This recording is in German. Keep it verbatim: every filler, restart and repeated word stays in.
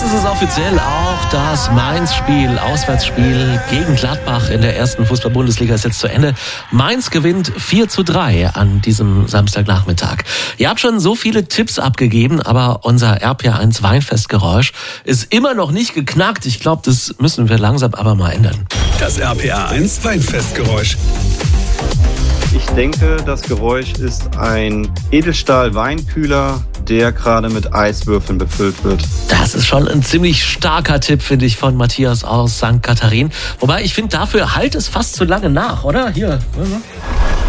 ist es offiziell, auch das Mainz-Spiel, Auswärtsspiel gegen Gladbach in der ersten Fußball-Bundesliga ist jetzt zu Ende. Mainz gewinnt vier zu drei an diesem Samstagnachmittag. Ihr habt schon so viele Tipps abgegeben, aber unser R P R eins Weinfestgeräusch ist immer noch nicht geknackt. Ich glaube, das müssen wir langsam aber mal ändern. Das R P R eins Weinfestgeräusch. Ich denke, das Geräusch ist ein Edelstahl-Weinkühler, der gerade mit Eiswürfeln befüllt wird. Das ist schon ein ziemlich starker Tipp, finde ich, von Matthias aus Sankt Katharin. Wobei, ich finde, dafür halt es fast zu lange nach, oder? Hier.